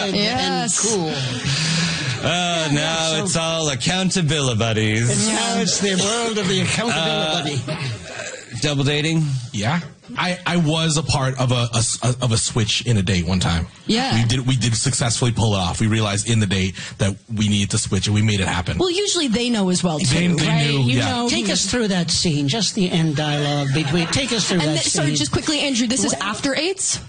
and cool. Now it's all accountability buddies. Now it's the world of the accountability buddy. Double dating? Yeah. I was a part of a switch in a date one time. Yeah. We did successfully pull it off. We realized in the date that we needed to switch, and we made it happen. Well, usually they know as well, too. They right? knew, You yeah. know, Take us through that scene, just the end dialogue between. Take us through that so scene. just quickly, Andrew, this is after AIDS?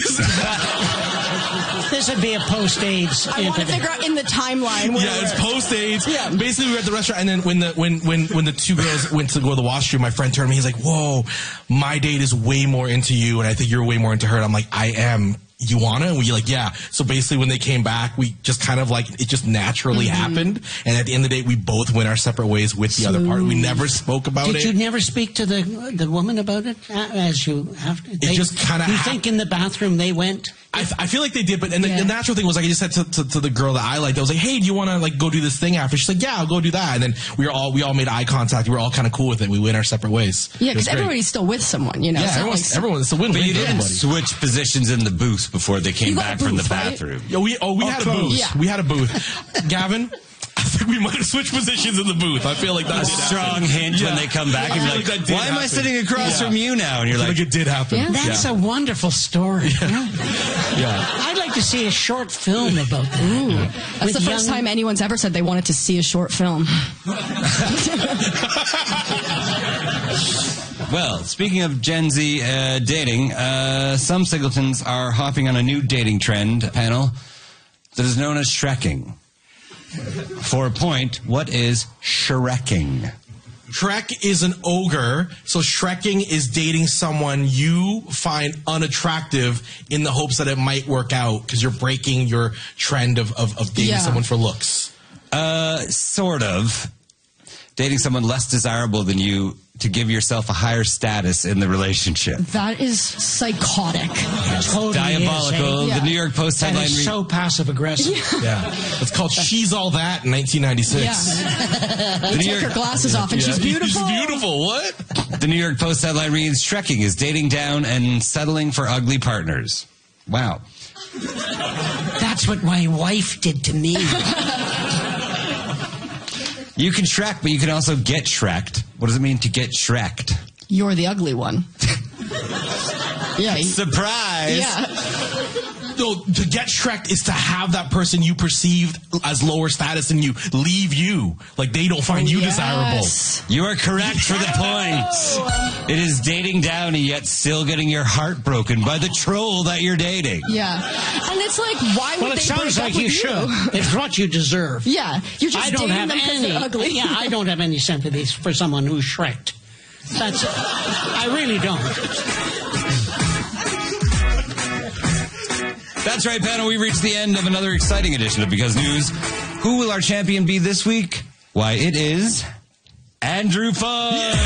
This would be a post-AIDS. I want to figure out in the timeline. Yeah, it's post-AIDS. Yeah. Basically, we were at the restaurant, and then when the two girls went to go to the washroom, my friend turned to me. He's like, "Whoa, my date is way more into you, and I think you're way more into her." And I'm like, "I am. You wanna?" And we like, yeah. So basically, when they came back, we just kind of like it just naturally happened. And at the end of the day, we both went our separate ways with the other part. We never spoke about it. Did you never speak to the woman about it as you have to? It just kind of. You think in the bathroom they went? I feel like they did, but the natural thing was like I just said to the girl that I liked, I was like, "Hey, do you want to like go do this thing after?" She's like, "Yeah, I'll go do that." And then we all made eye contact. We were all kind of cool with it. We went our separate ways. Yeah, because everybody's still with someone, you know. Yeah, so everyone's a win-win. But you for didn't everybody. switch positions in the booth before they came back from the bathroom. Yeah, we had a booth. Yeah. We had a booth. Gavin, I think we might have switched positions in the booth. I feel like that A strong hint when they come back and be like, that did "Why am I happen. sitting across from you now?" And you're like like, it did happen. Yeah. That's a wonderful story. Yeah. I'd like to see a short film about that. That's the first time anyone's ever said they wanted to see a short film. Well, speaking of Gen Z dating, some singletons are hopping on a new dating trend panel that is known as Shrekking. For a point, what is Shrekking? Shrek is an ogre, so Shrekking is dating someone you find unattractive in the hopes that it might work out because you're breaking your trend of dating someone for looks. Sort of. Dating someone less desirable than you to give yourself a higher status in the relationship. That is psychotic. Totally Diabolical. Yeah. The New York Post That headline is so passive-aggressive. Yeah. It's called She's All That in 1996. Yeah. They take her glasses off and she's beautiful. She's beautiful. What? The New York Post headline reads, "Shrekking is dating down and settling for ugly partners." Wow. That's what my wife did to me. You can Shrek, but you can also get Shreked. What does it mean to get Shreked? You're the ugly one. Yeah. Surprise! Yeah. No, to get Shreked is to have that person you perceived as lower status and you leave you. Like they don't find you desirable. You are correct for the point. It is dating down and yet still getting your heart broken by the troll that you're dating. Yeah. And it's like, why would Well, it they sounds break like up you with should. It's what you deserve. Yeah. You're just I don't dating have them because any. they're ugly. Yeah, I don't have any sympathy for someone who's Shreked. That's. I really don't. That's right, panel. We've reached the end of another exciting edition of Because News. Who will our champion be this week? Why, it is Andrew Fudge.